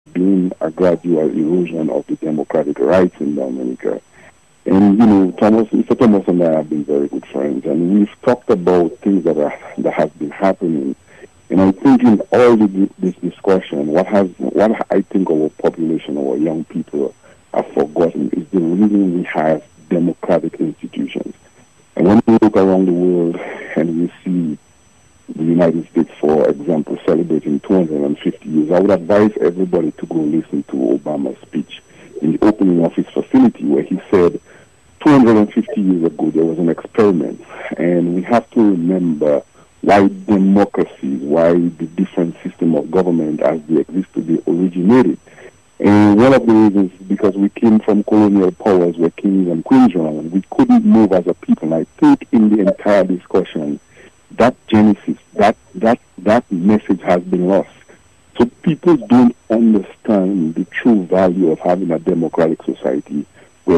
been a gradual erosion of the democratic rights in Dominica. And Mr. Thomas and I have been very good friends, and we've talked about things that have been happening. And I think in all this discussion, what I think our population, our young people, have forgotten is the reason we have democratic institutions. And when we look around the world and we see the United States, for example, celebrating 250 years, I would advise everybody to go listen to Obama's speech in the opening of his facility, where he said 250 years ago there was an experiment, and we have to remember why democracies, why the different system of government as they exist today originated. And one of the reasons is because we came from colonial powers where kings and queens run, and we couldn't move as a people. And I think in the entire discussion, that genesis, that message has been lost. So people don't understand the true value of having a democratic society where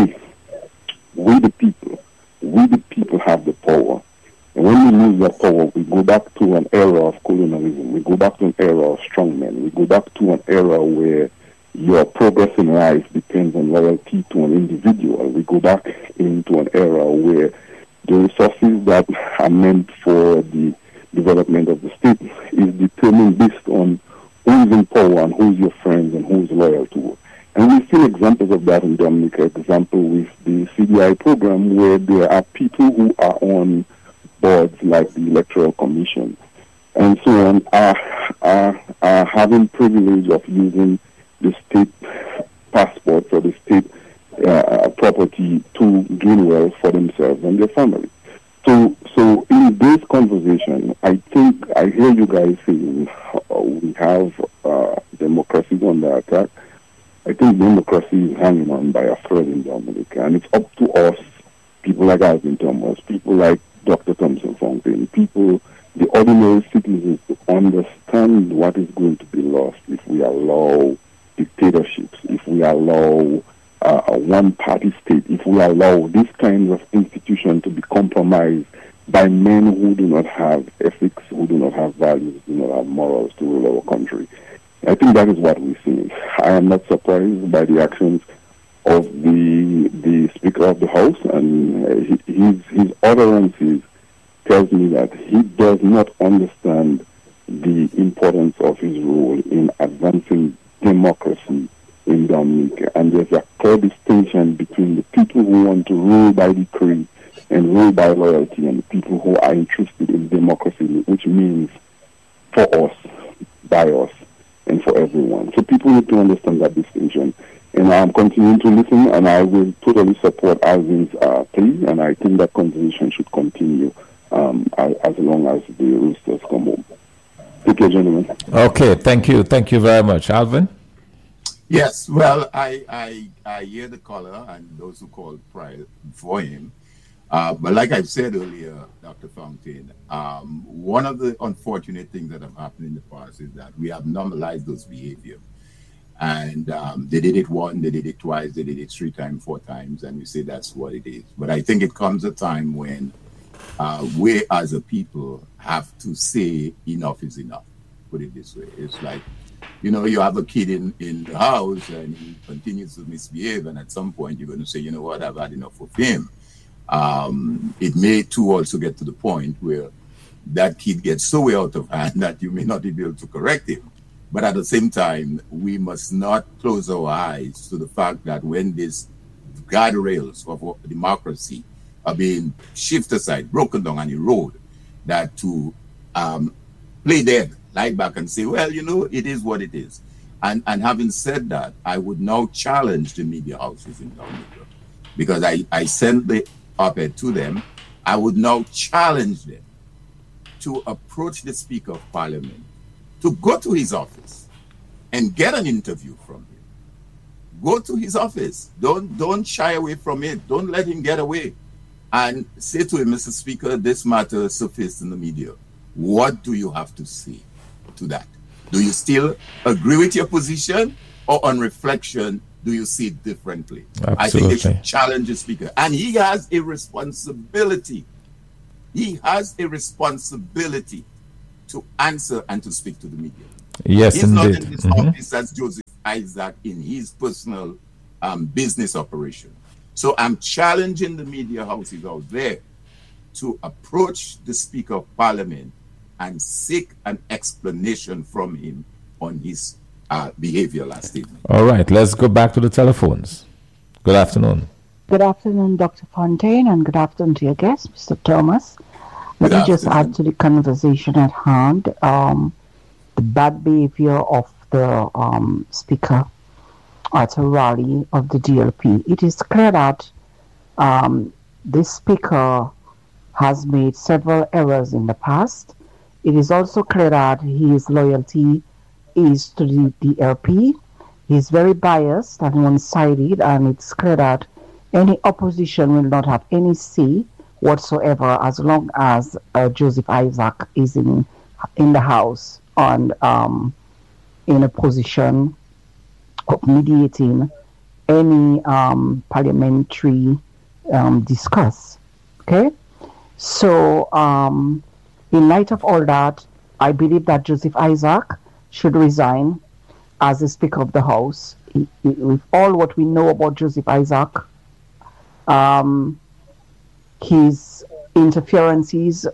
we the people have the power. And when we lose that power, we go back to an era of colonialism. We go back to an era of strongmen. We go back to an era where your progress in life depends on loyalty to an individual. We go back into an era where the resources that are meant for the development of the state is determined based on who's in power and who's your friends and who's loyal to. And we've seen examples of that in Dominica. Example with the CDI program, where there are people who are on boards like the Electoral Commission and so on are having privilege of using the state passports or the state property to gain wealth for themselves and their family. So in this conversation, I think I hear you guys saying we have democracy under attack. I think democracy is hanging on by a thread in Dominica, and it's up to us, people like Alvin Thomas, people like Dr. Thompson Fontaine, people, the ordinary citizens, to understand what is going to be lost if we allow dictatorships, if we allow a one-party state, if we allow this kind of institution to be compromised by men who do not have ethics, who do not have values, do not have morals to rule our country. I think that is what we're seeing. I am not surprised by the actions of the Speaker of the House, and his utterances tells me that he does not understand the importance of his role in advancing democracy in Dominica. And there's a clear distinction between the people who want to rule by decree and rule by loyalty, and the people who are interested in democracy, which means for us, by us, and for everyone. So people need to understand that distinction. And I'm continuing to listen, and I will totally support Alvin's plea, and I think that conversation should continue as long as the roosters come home. Take care, gentlemen. Okay, thank you. Thank you very much. Alvin? Yes, well, I hear the caller and those who called prior for him. But like I've said earlier, Dr. Fontaine, one of the unfortunate things that have happened in the past is that we have normalized those behavior. And they did it once, they did it twice, they did it 3 times, 4 times, and we say that's what it is. But I think it comes a time when we as a people have to say enough is enough, put it this way. It's like, you have a kid in the house and he continues to misbehave, and at some point you're going to say, you know what, I've had enough of him. It may too also get to the point where that kid gets so way out of hand that you may not be able to correct him. But at the same time, we must not close our eyes to the fact that when these guardrails of democracy are being shifted aside, broken down, and eroded, that to play dead, lie back and say, well, it is what it is. And having said that, I would now challenge the media houses in Dominica, because I sent the op-ed to them. I would now challenge them to approach the Speaker of Parliament, to go to his office and get an interview from him. Go to his office. Don't shy away from it. Don't let him get away. And say to him, Mr. Speaker, this matter surfaced in the media. What do you have to say to that? Do you still agree with your position, or on reflection, do you see it differently? Absolutely. I think they should challenge the Speaker. And he has a responsibility. He has a responsibility to answer and to speak to the media. Yes, He's indeed. not in this office as Joseph Isaac in his personal business operation. So I'm challenging the media houses out there to approach the Speaker of Parliament and seek an explanation from him on his behavior last evening. All right, let's go back to the telephones. Good afternoon. Good afternoon, Dr. Fontaine, and good afternoon to your guest, Mr. Thomas. Let me just add to the conversation at hand. The bad behavior of the speaker at a rally of the DLP. It is clear that this speaker has made several errors in the past. It is also clear that his loyalty is to the DLP. He's very biased and one-sided, and it's clear that any opposition will not have any say whatsoever as long as Joseph Isaac is in the House and in a position of mediating any parliamentary discourse. Okay? So, in light of all that, I believe that Joseph Isaac should resign as the Speaker of the House. With all what we know about Joseph Isaac, his interferences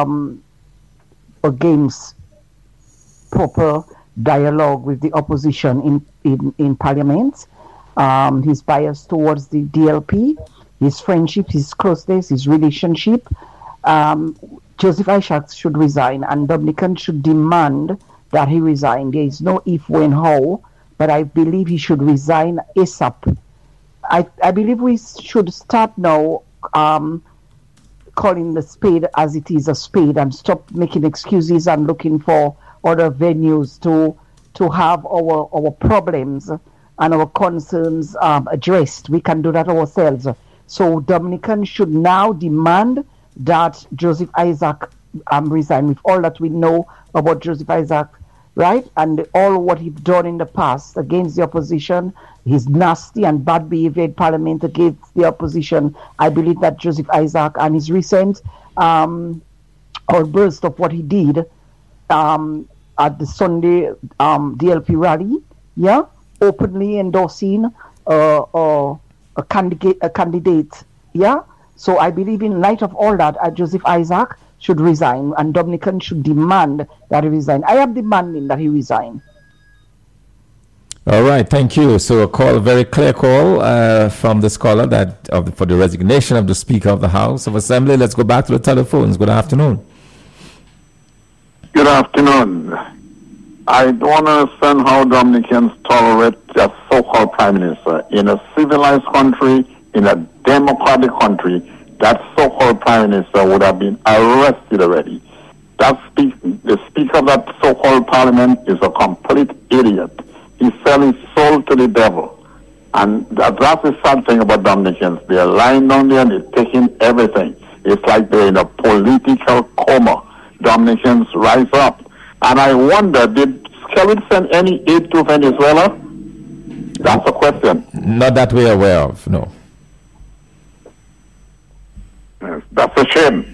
against proper dialogue with the opposition in Parliament, his bias towards the DLP, his friendship, his closeness, his relationship, Joseph Isaac should resign, and Dominican should demand that he resign. There is no if, when, how, but I believe he should resign ASAP. I believe we should start now calling the spade as it is a spade and stop making excuses and looking for other venues to have our problems and our concerns addressed. We can do that ourselves. So Dominican should now demand that Joseph Isaac resign, with all that we know about Joseph Isaac, right? And all what he's done in the past against the opposition, his nasty and bad behavior in Parliament against the opposition. I believe that Joseph Isaac and his recent outburst of what he did at the Sunday DLP rally, openly endorsing a candidate, So I believe in light of all that, Joseph Isaac should resign, and Dominican should demand that he resign. I am demanding that he resign. All right, thank you. So a very clear call from the scholar for the resignation of the Speaker of the House of Assembly. Let's go back to the telephones. Good afternoon. Good afternoon. I don't understand how Dominicans tolerate a so-called prime minister. In a civilized country, in a democratic country, that so-called prime minister would have been arrested already. The speaker of that so-called parliament is a complete idiot. He's selling soul to the devil. And that's the sad thing about Dominicans. They're lying down there and they're taking everything. It's like they're in a political coma. Dominicans rise up. And I wonder, did Skerrit send any aid to Venezuela? That's a question. Not that we're aware of, no. Yes, that's a shame.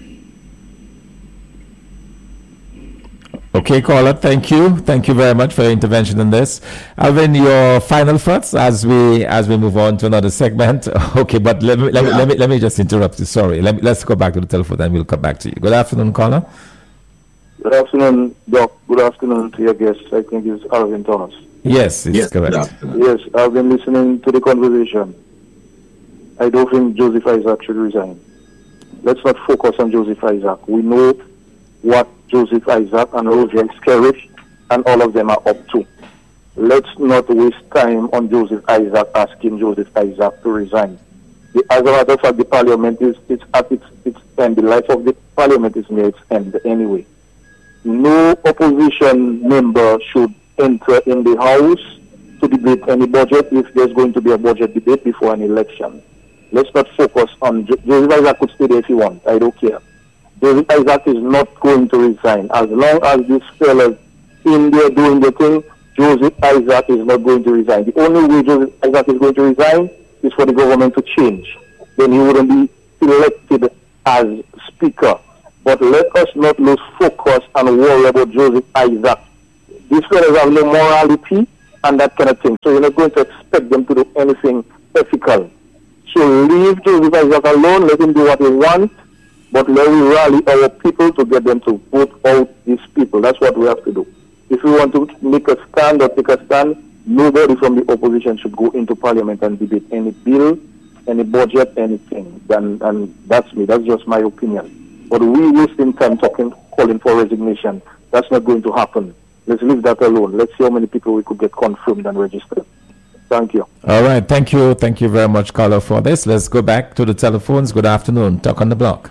Okay, caller, thank you. Thank you very much for your intervention in this. Alvin, your final thoughts as we move on to another segment. Okay, but let me just interrupt you. Sorry. Let's go back to the telephone and we'll come back to you. Good afternoon, caller. Good afternoon, Doc. Good afternoon to your guest. I think it's Alvin Thomas. Yes, it's correct. Yes, I've been listening to the conversation. I don't think Joseph Isaac should resign. Let's not focus on Joseph Isaac. We know what Joseph Isaac and Roger Skerrit and all of them are up to. Let's not waste time on Joseph Isaac asking Joseph Isaac to resign. As a matter of fact, the parliament is at its end. The life of the parliament is near its end anyway. No opposition member should enter in the House to debate any budget if there's going to be a budget debate before an election. Let's not focus on Joseph Isaac could stay there if he wants. I don't care. Joseph Isaac is not going to resign. As long as this fellow in there doing the thing, Joseph Isaac is not going to resign. The only way Joseph Isaac is going to resign is for the government to change. Then he wouldn't be elected as Speaker. But let us not lose focus and worry about Joseph Isaac. These fellas have no morality and that kind of thing. So you're not going to expect them to do anything ethical. So leave Joseph Isaac alone, let him do what he wants, but let me rally our people to get them to vote out these people. That's what we have to do. If we want to make a stand or take a stand, nobody from the opposition should go into parliament and debate any bill, any budget, anything. And that's me. That's just my opinion. But we wasting time calling for resignation. That's not going to happen. Let's leave that alone. Let's see how many people we could get confirmed and registered. Thank you. All right. Thank you. Thank you very much, caller, for this. Let's go back to the telephones. Good afternoon. Talk on the block.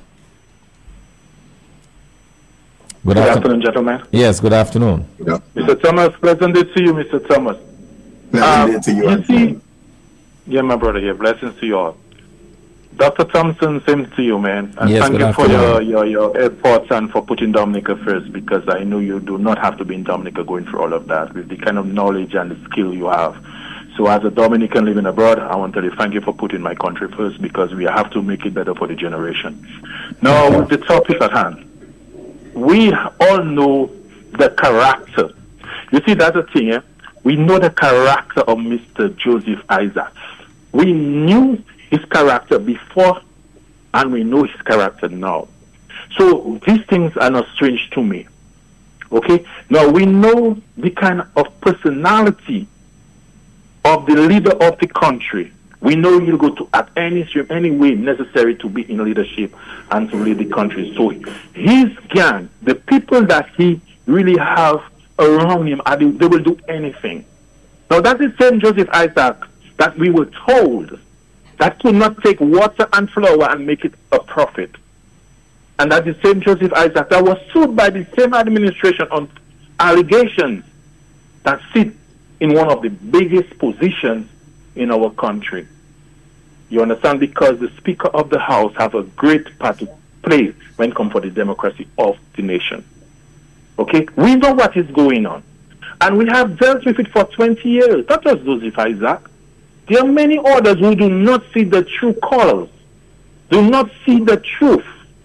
Good afternoon, gentlemen. Yes, good afternoon. Yeah. Mr. Thomas, pleasant day to you, Mr. Thomas. Pleasant day to you. You see, yeah, my brother here. Blessings to you all. Dr. Thompson, same to you, man. And yes, thank you for your efforts and for putting Dominica first, because I know you do not have to be in Dominica going through all of that with the kind of knowledge and the skill you have. So as a Dominican living abroad, I want to tell you thank you for putting my country first, because we have to make it better for the generation. Now, with the topic at hand, we all know the character. You see, that's the thing, eh? We know the character of Mr. Joseph Isaac. We knew his character before, and we know his character now. So these things are not strange to me. Okay? Now, we know the kind of personality of the leader of the country. We know he'll go to at any way necessary to be in leadership and to lead the country. So his gang, the people that he really have around him, they will do anything. Now that's the same Joseph Isaac that we were told that could not take water and flour and make it a profit. And that's the same Joseph Isaac that was sued by the same administration on allegations that sit in one of the biggest positions in our country. You understand? Because the Speaker of the House have a great part to play when it comes for the democracy of the nation. Okay? We know what is going on. And we have dealt with it for 20 years. Not just Joseph Isaac. There are many others who do not see the true colors, do not see the truth.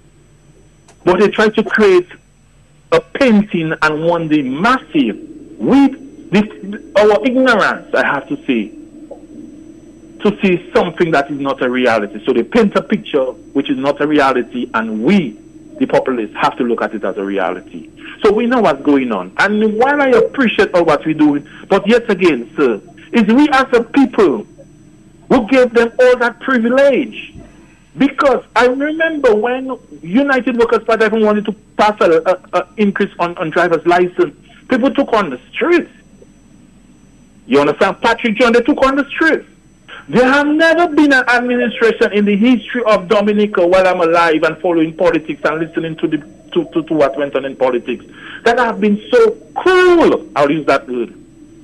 But they try to create a painting and one day massive with our ignorance, I have to say, to see something that is not a reality. So they paint a picture which is not a reality, and we, the populace, have to look at it as a reality. So we know what's going on. And while I appreciate all what we're doing, but yet again, sir, it's we as a people who gave them all that privilege. Because I remember when United Workers Party even wanted to pass an increase on driver's license, people took on the streets. You understand? Patrick John, they took on the streets. There have never been an administration in the history of Dominica while I'm alive and following politics and listening to what went on in politics that have been so cruel. I'll use that word.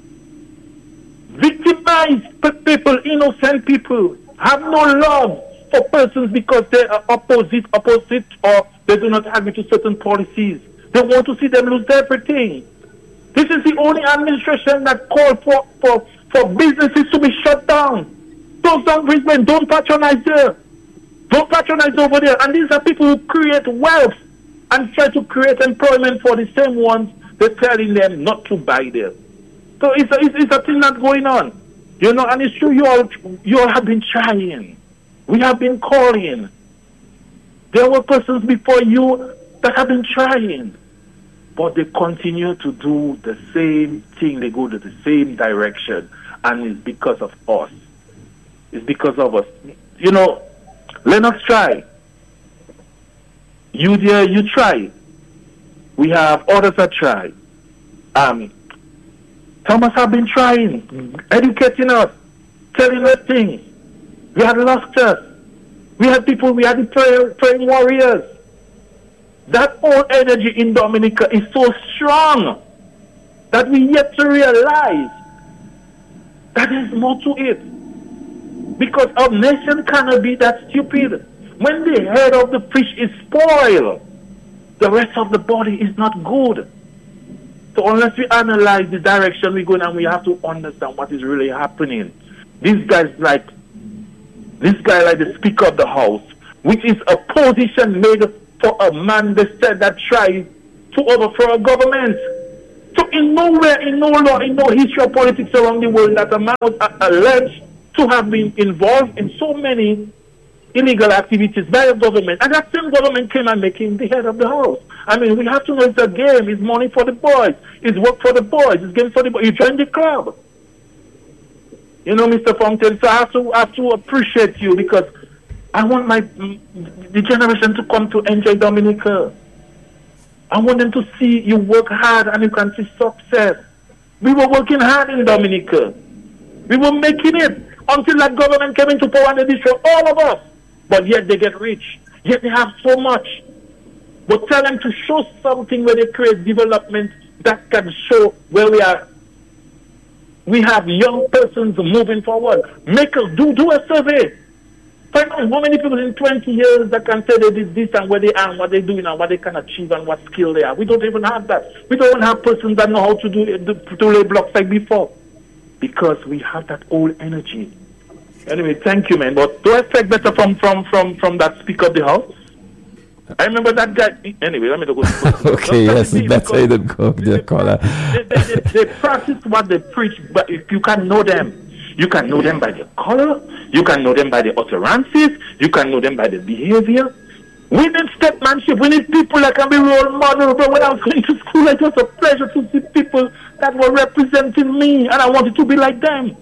Victimized people, innocent people, have no love for persons because they are opposite, or they do not agree to certain policies. They want to see them lose everything. This is the only administration that called for businesses to be shut down. Those hungry men, don't patronize there. Don't patronize over there. And these are people who create wealth and try to create employment for the same ones they're telling them not to buy there. So it's a thing that's going on. You know, and it's true, you all have been trying. We have been calling. There were persons before you that have been trying. But they continue to do the same thing. They go to the same direction. And it's because of us. It's because of us. You know, Lennox try. You there, you try. We have others that try. Thomas have been trying, educating us, telling us things. We had Lusters. We had people, we had the praying warriors. That old energy in Dominica is so strong that we yet to realize that there's more to it. Because our nation cannot be that stupid. When the head of the fish is spoiled, the rest of the body is not good. So unless we analyze the direction we're going, and we have to understand what is really happening. These guys like the Speaker of the House, which is a position made for a man, they said, that tried to overthrow a government. To in nowhere, in no law, in no history of politics around the world that a man was alleged to have been involved in so many illegal activities by the government, and that same government came and make him the head of the house. I mean, we have to know it's a game. It's money for the boys. It's work for the boys. It's game for the boys. You join the club. You know, Mr. Fontaine, so I have to appreciate you, because I want the generation to come to enjoy Dominica. I want them to see you work hard and you can see success. We were working hard in Dominica. We were making it until that government came into power and they destroyed all of us. But yet they get rich. Yet they have so much. But tell them to show something where they create development that can show where we are. We have young persons moving forward. Make us do a survey. Find out how many people in 20 years that can say they did this and where they are and what they're doing and what they can achieve and what skill they are. We don't even have that. We don't have persons that know how to lay blocks like before, because we have that old energy. Anyway, thank you, man. But do I expect better from that Speaker of the House? I remember that guy. Anyway, let me go. Okay, yes, that's how you go, dear caller. They practice what they preach, but if you can know them. You can know them by their color. You can know them by their utterances. You can know them by their behavior. We need statesmanship. We need people that can be role models. But when I was going to school, it was a pleasure to see people that were representing me, and I wanted to be like them.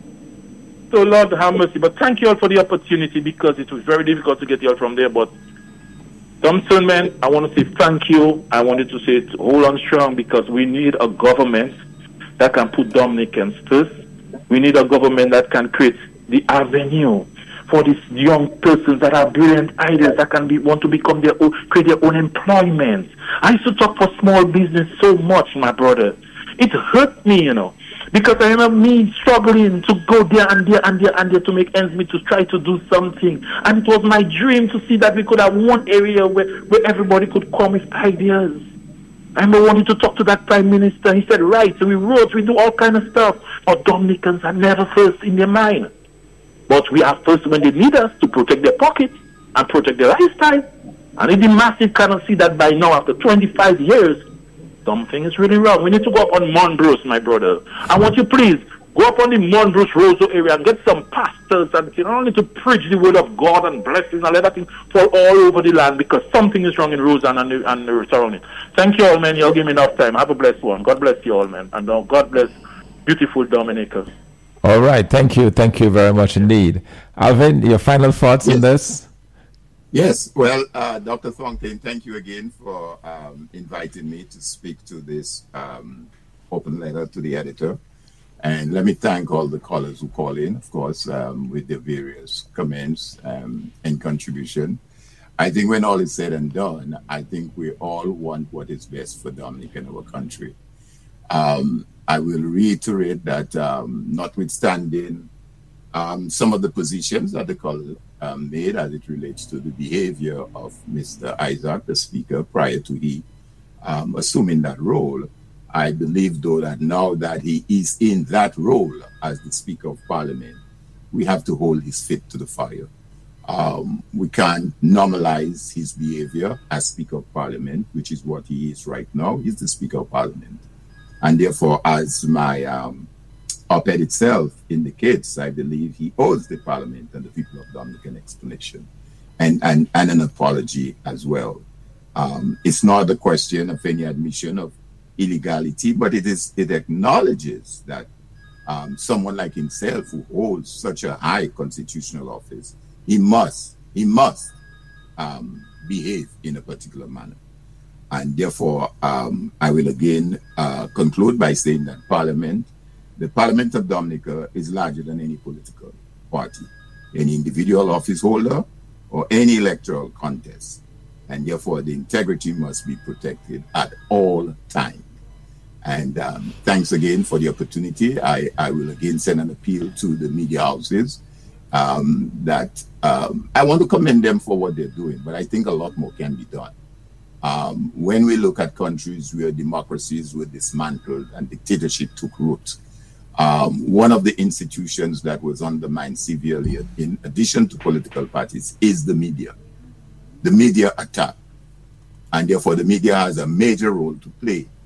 So Lord have mercy. But thank you all for the opportunity, because it was very difficult to get you all from there. But Thompson, man, I want to say thank you. I wanted to say hold on strong, because we need a government that can put Dominicans first. We need a government that can create the avenue for these young persons that have brilliant ideas that can want to become their own, create their own employment. I used to talk for small business so much, my brother. It hurt me, you know, because I remember me struggling to go there and there and there and there to make ends meet, to try to do something. And it was my dream to see that we could have one area where everybody could come with ideas. I remember wanting to talk to that Prime Minister. He said, right, so we wrote, we do all kind of stuff. But Dominicans are never first in their mind. But we are first when they need us to protect their pockets and protect their lifestyle. And if the masses cannot see that by now, after 25 years, something is really wrong. We need to go up on Monbrose, my brother. I want you, please, go up on the Monbrose Roseau area and get some pastors and not only to preach the word of God and blessings and let that thing fall all over the land, because something is wrong in Roseau and the surrounding. Thank you all, man. You'll give me enough time. Have a blessed one. God bless you all, man. And God bless beautiful Dominica. All right. Thank you. Thank you very much indeed. Alvin, your final thoughts on this? Yes. Well, Dr. Fontaine, thank you again for inviting me to speak to this open letter to the editor. And let me thank all the callers who call in, of course, with their various comments and contribution. I think when all is said and done, I think we all want what is best for Dominica and our country. I will reiterate that notwithstanding some of the positions that the caller made as it relates to the behavior of Mr. Isaac, the Speaker, prior to he assuming that role, I believe, though, that now that he is in that role as the Speaker of Parliament, we have to hold his feet to the fire. We can't normalize his behavior as Speaker of Parliament, which is what he is right now. He's the Speaker of Parliament. And therefore, as my op-ed itself indicates, I believe he owes the Parliament and the people of Dominica an explanation and an apology as well. It's not a question of any admission of illegality, but it acknowledges that someone like himself, who holds such a high constitutional office, he must behave in a particular manner. And therefore, I will again conclude by saying that the Parliament of Dominica is larger than any political party, any individual office holder, or any electoral contest. And therefore, the integrity must be protected at all times. And thanks again for the opportunity. I will again send an appeal to the media houses that I want to commend them for what they're doing, but I think a lot more can be done. When we look at countries where democracies were dismantled and dictatorship took root, one of the institutions that was undermined severely, in addition to political parties, is the media. The media attack. And therefore, the media has a major role to play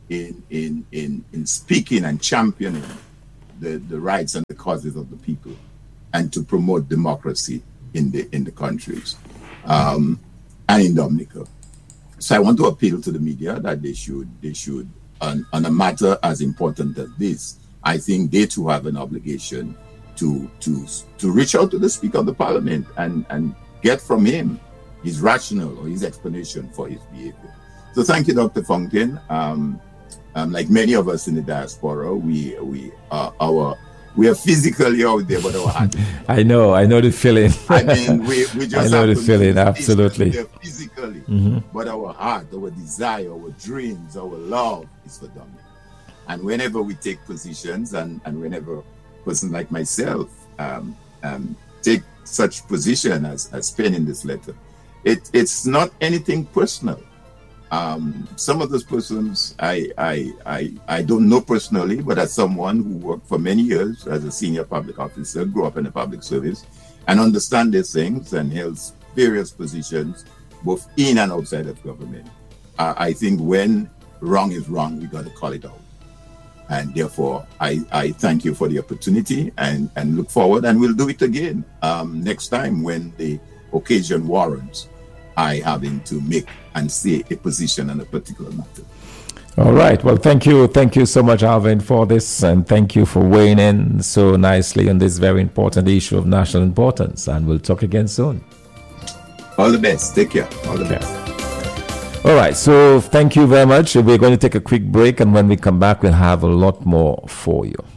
in speaking and championing the rights and the causes of the people, and to promote democracy in the countries and in Dominica. So I want to appeal to the media that they should on a matter as important as this, I think they too have an obligation to reach out to the Speaker of the Parliament and get from him his rationale or his explanation for his behavior. So thank you, Dr. Fontaine. Like many of us in the diaspora, we are physically out there, but our heart. I know the feeling. I mean, we just I know the feeling, absolutely. Physically, but our heart, our desire, our dreams, our love is for Dominica. And whenever we take positions, and whenever a person like myself take such position as penning this letter, it's not anything personal. Some of those persons I don't know personally, but as someone who worked for many years as a senior public officer, grew up in the public service, and understand these things and held various positions both in and outside of government. I think when wrong is wrong, we got to call it out. And therefore, I thank you for the opportunity and look forward, and we'll do it again next time when the occasion warrants I having to make and say a position on a particular matter. All right. Well, thank you so much, Alvin, for this, and thank you for weighing in so nicely on this very important issue of national importance. And we'll talk again soon. All the best. Take care. All the best. All right. So thank you very much. We're going to take a quick break, and when we come back, we'll have a lot more for you.